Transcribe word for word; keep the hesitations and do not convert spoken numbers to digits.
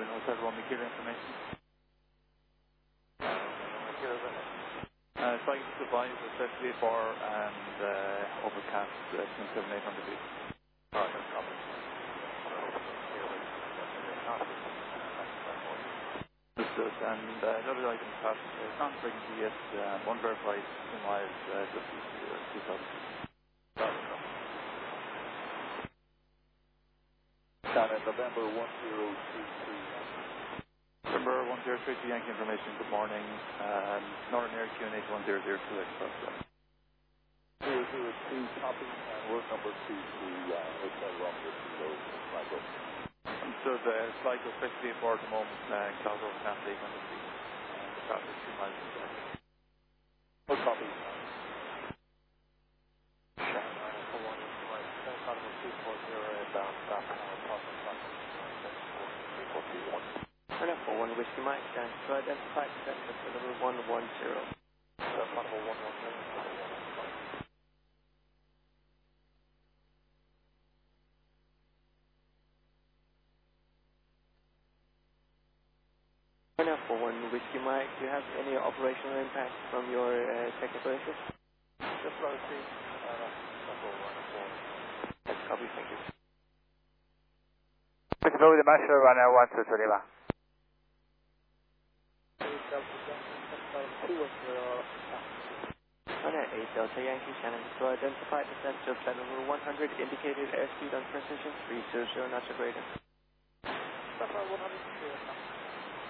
November, Hotel one, we give information. Uh, site supplies are set to four and uh, overcast uh, seven eight hundred feet. Alright, no problem. Understood. And uh, another item passed, uh, non-frequency yet, uh, one verified two miles, uh, just uh, two thousand. China, November one zero three three. November one zero three two Yankee information, good morning. Um, Northern Air Q N H one zero zero two Express. zero zero two, copy, and word number two to uh, Hotel Romeo Kilo, Sligo. So the Sligo fifty-eight four at the moment, uh, cloud overcast eight hundred feet. Uh, the traffic two miles per second. No copy. For one Whiskey Mike, and to identify sector for level one one zero. For one Whiskey Mike, do you have any operational impact from your uh, technical issues? Just low speed. That's copy, thank you. Possible with the Marshall runner one two three ba. Runner eight Delta Yankee Shannon, to identify the test of flight level one hundred, indicated airspeed on precision three zero zero knots or greater. one hundred.